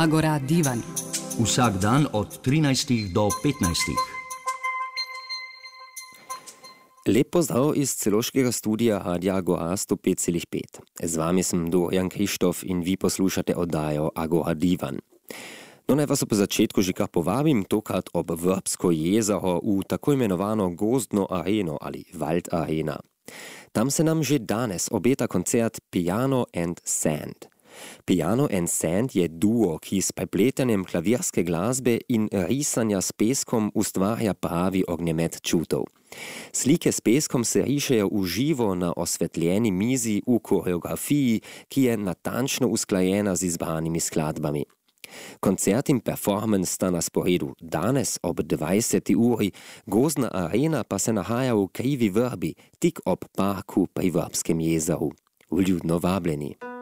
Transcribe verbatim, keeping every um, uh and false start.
Agora Divan. Vsak dan od trinajstih do petnajstih. Lep pozdrav iz celoškega studija Radia Agora sto pet celih pet. Z vami sem Dorian Krištof in vi poslušate oddajo Agora Divan. No, naj vas po začetku že kar povabim, tokrat ob Vrbsko jezero v tako imenovano gozdno areno ali Wald Arena. Tam se nam že danes obeta koncert Piano and Sand. Piano and Sand je duo, ki s prepletanjem klavirske glasbe in risanja s peskom ustvarja pravi ognjemet čutov. Slike s peskom se rišejo v živo na osvetljeni mizi v koreografiji, ki je natančno usklajena z izbranimi skladbami. Koncert in performance sta na sporedu danes ob dvajseti uri, gozdna arena pa se nahaja v Krivi Vrbi, tik ob parku pri Vrbskem jezeru. Vljudno vabljeni.